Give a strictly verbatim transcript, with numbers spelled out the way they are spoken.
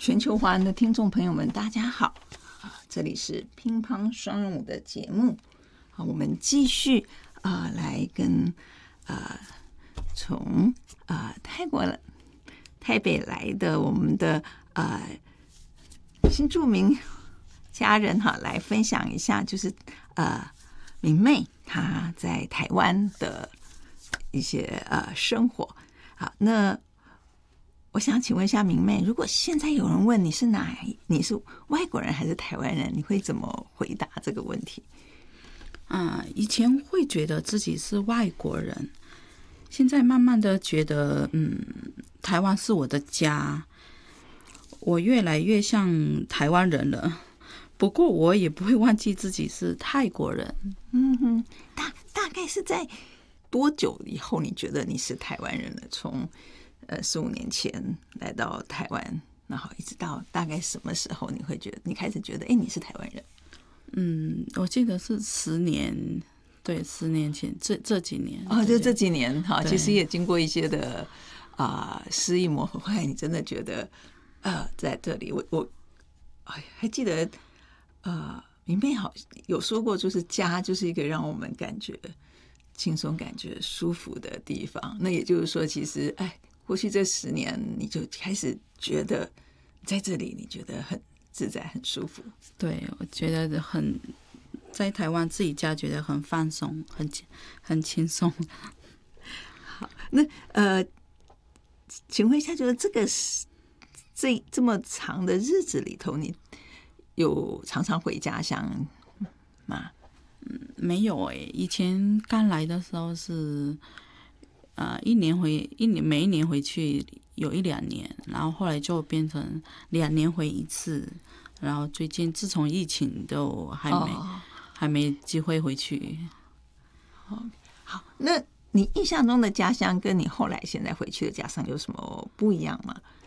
全球华人的听众朋友们，大家好！这里是乒乓双人舞的节目，我们继续啊、呃、来跟啊、呃、从啊、呃、泰国台北来的我们的呃新住民家人哈，来分享一下，就是呃明媚她在台湾的一些呃生活。好，那我想请问一下明媚，如果现在有人问你是哪，你是外国人还是台湾人，你会怎么回答这个问题？ 啊，以前会觉得自己是外国人，现在慢慢的觉得，嗯，台湾是我的家，我越来越像台湾人了。不过我也不会忘记自己是泰国人。 嗯哼，大大概是在多久以后你觉得你是台湾人了？从呃，十五年前来到台湾，然后一直到大概什么时候你会觉得你开始觉得，哎，你是台湾人？ 嗯，我记得是十年，对，十年前，这这几年哦，就这几年哈， 对其实也经过一些的啊、呃、失意磨合，后来你真的觉得，呃，在这里，我我哎还记得，呃，明媚好有说过，就是家就是一个让我们感觉轻松、感觉舒服的地方。那也就是说，其实哎。过去这十年，你就开始觉得在这里，你觉得很自在、很舒服。 对，我觉得很在台湾自己家觉得很放松，很很轻松。 好，那呃，请问一下，就是这个这这么长的日子里头，你有常常回家乡吗？ 嗯，没有哎、欸，以前刚来的时候是。呃，一年回一年，每一年回去有一两年，然后后来就变成两年回一次，然后最近自从疫情都还没、哦、还没机会回去。 哦，好，那你印象中的家乡跟你后来现在回去的家乡有什么不一样吗？